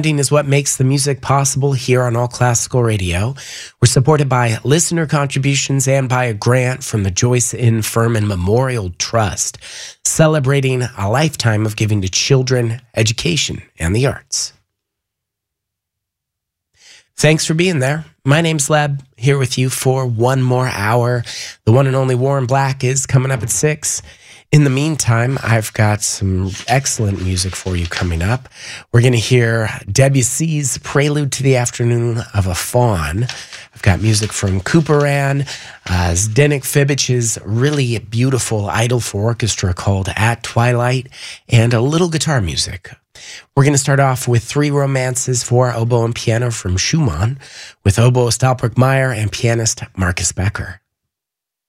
Funding is what makes the music possible here on All Classical Radio. We're supported by listener contributions and by a grant from the Joyce N. Furman Memorial Trust, celebrating a lifetime of giving to children, education, and the arts. Thanks for being there. My name's Leb, here with you for one more hour. The one and only Warren Black is coming up at 6. In the meantime, I've got some excellent music for you coming up. We're going to hear Debussy's Prelude to the Afternoon of a Faun. I've got music from Couperin, Zdeněk Fibich's really beautiful Idol for Orchestra called At Twilight, and a little guitar music. We're going to start off with 3 romances for oboe and piano from Schumann with oboist Alpert Meyer and pianist Marcus Becker.